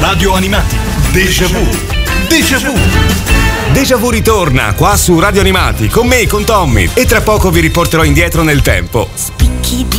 Radio Animati. Déjà vu. Déjà vu. Déjà vu ritorna qua su Radio Animati con me, con Tommy, e tra poco vi riporterò indietro nel tempo. Spicchi di